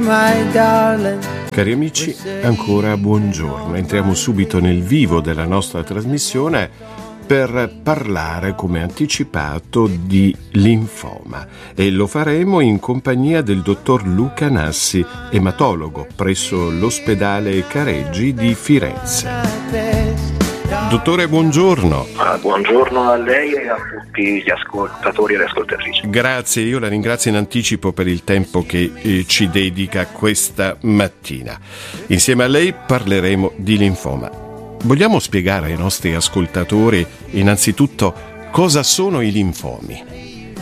Cari amici, ancora buongiorno. Entriamo subito nel vivo della nostra trasmissione per parlare, come anticipato, di linfoma, e lo faremo in compagnia del dottor Luca Nassi, ematologo presso l'ospedale Careggi di Firenze. Dottore, buongiorno. Buongiorno a lei e a tutti gli ascoltatori e le ascoltatrici. Grazie, io la ringrazio in anticipo per il tempo che ci dedica questa mattina. Insieme a lei parleremo di linfoma. Vogliamo spiegare ai nostri ascoltatori innanzitutto cosa sono i linfomi?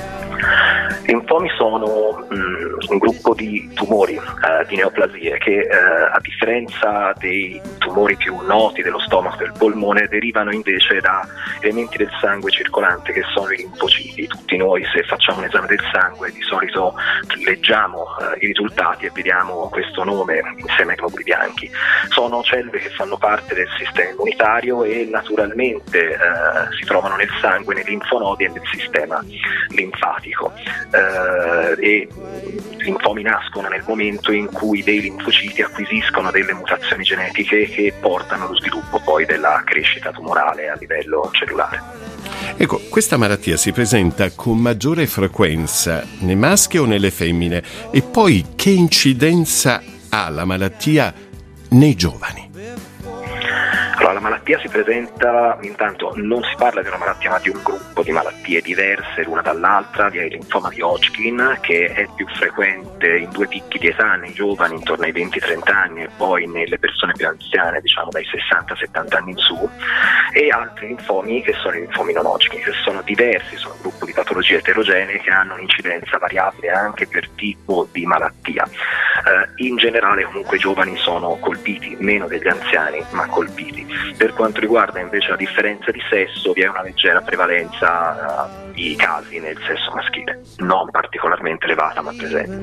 I linfomi sono un gruppo di tumori, di neoplasie che a differenza dei tumori più noti dello stomaco e del polmone derivano invece da elementi del sangue circolante che sono i linfociti. Tutti noi, se facciamo un esame del sangue, di solito leggiamo i risultati e vediamo questo nome insieme ai globuli bianchi. Sono cellule che fanno parte del sistema immunitario e naturalmente si trovano nel sangue, nei linfonodi e nel sistema linfatico. E i linfomi nascono nel momento in cui dei linfociti acquisiscono delle mutazioni genetiche che portano allo sviluppo poi della crescita tumorale a livello cellulare. Ecco, questa malattia si presenta con maggiore frequenza nei maschi o nelle femmine? E poi che incidenza ha la malattia nei giovani? Allora, la malattia si presenta, intanto non si parla di una malattia ma di un gruppo di malattie diverse l'una dall'altra. Vi è il linfoma di Hodgkin, che è più frequente in due picchi di età, nei giovani intorno ai 20-30 anni e poi nelle persone più anziane, diciamo dai 60-70 anni in su, e altri linfomi che sono i linfomi non Hodgkin, che sono diversi, sono un gruppo di patologie eterogenee che hanno un'incidenza variabile anche per tipo di malattia. In generale comunque i giovani sono colpiti, meno degli anziani, ma colpiti. Per quanto riguarda invece la differenza di sesso, vi è una leggera prevalenza di casi nel sesso maschile, non particolarmente elevata ma presente.